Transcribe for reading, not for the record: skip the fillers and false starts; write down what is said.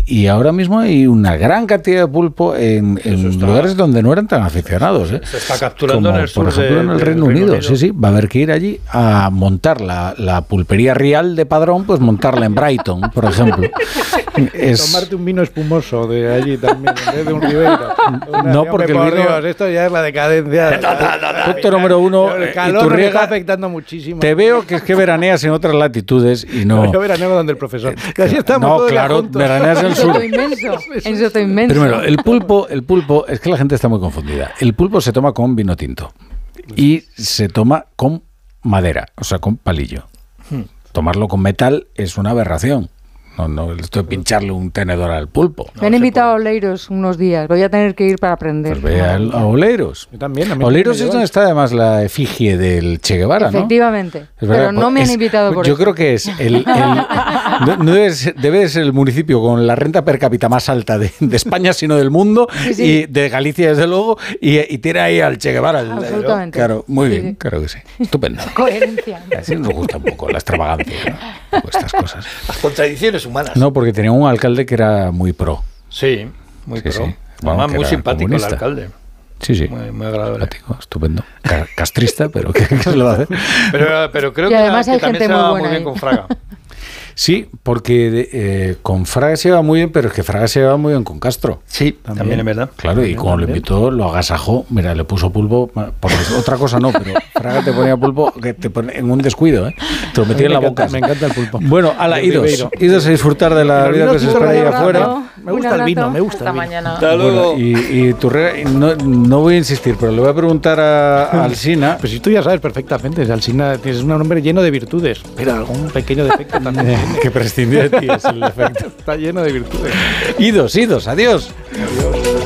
Y ahora mismo hay una gran cantidad de pulpo en lugares donde no eran tan aficionados. Se está capturando como, en el sur por ejemplo, en el Reino Unido. Sí, va a haber que ir allí a montar la pulpería real de Padrón, pues montarla en Brighton, por ejemplo. Tomarte un vino espumoso de allí también, en vez de un Ribeiro. No, porque el vino... Dios, esto ya es la decadencia. Punto número uno, el calor me está afectando muchísimo. Te veo que es que veraneas en otras latitudes y no... Yo veraneo donde el profesor. Y así estamos todos claro, juntos. veraneas en el sur. En Soto Inmenso. Primero, el pulpo, es que la gente está muy confundida. El pulpo se toma con vino tinto y se toma con madera, o sea, con palillo. Tomarlo con metal es una aberración. No, esto de pincharle un tenedor al pulpo. Me han invitado a Oleiros unos días. Voy a tener que ir para aprender. Pues ve a Oleiros. Yo también. Oleiros es donde está además la efigie del Che Guevara, ¿no? Efectivamente. Pero no me han invitado por eso. Yo creo que es no debe de ser el municipio con la renta per cápita más alta de España, sino del mundo, sí. Y de Galicia, desde luego, y tiene ahí al Che Guevara. Absolutamente. Claro, muy bien, claro que sí. Estupendo. Coherencia. Así nos gusta un poco la extravagancia, ¿no? Estas cosas. Las contradicciones humanas. No, porque tenía un alcalde que era muy pro. Sí, muy pro. Sí. Bueno, además, muy simpático comunista. el alcalde. Sí. Muy agradable. Simpático, estupendo. Castrista, pero ¿qué se lo va a hacer? Pero creo y además que hay también gente se va muy buena muy bien con Fraga. Sí, porque con Fraga se va muy bien, pero es que Fraga se va muy bien con Castro. Sí, también es verdad. Claro, y cuando lo invitó, lo agasajó. Mira, le puso pulpo, porque otra cosa no, pero Fraga te ponía pulpo que te pone en un descuido, ¿eh? Te lo metía en la boca. Me encanta el pulpo. Bueno, idos a disfrutar de la vida que se espera ahí afuera. Me gusta el vino, me gusta. Hasta mañana. Hasta luego. Bueno, y Turrega, no voy a insistir, pero le voy a preguntar a Alsina. Pues si tú ya sabes perfectamente, Alsina tienes un hombre lleno de virtudes, pero algún pequeño defecto también. Que prescindir de ti es el defecto. Está lleno de virtudes. Idos, adiós. Adiós.